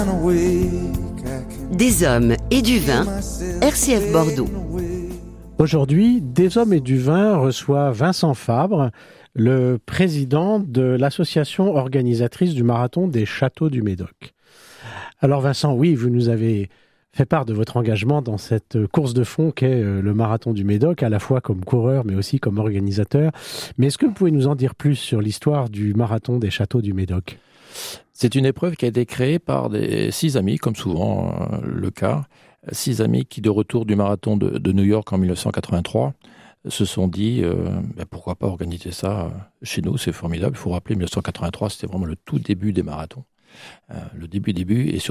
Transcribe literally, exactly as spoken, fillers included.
Des hommes et du vin, R C F Bordeaux. Aujourd'hui, Des hommes et du vin reçoit Vincent Fabre, le président de l'association organisatrice du marathon des Châteaux du Médoc. Alors Vincent, oui, vous nous avez fait part de votre engagement dans cette course de fond qu'est le marathon du Médoc, à la fois comme coureur mais aussi comme organisateur. Mais est-ce que vous pouvez nous en dire plus sur l'histoire du marathon des Châteaux du Médoc ? C'est une épreuve qui a été créée par des six amis, comme souvent euh, le cas. Six amis qui, de retour du marathon de, de New York en dix-neuf cent quatre-vingt-trois, se sont dit euh, ben pourquoi pas organiser ça chez nous, c'est formidable. Il faut rappeler, dix-neuf cent quatre-vingt-trois, c'était vraiment le tout début des marathons. Euh, le début, début, et surtout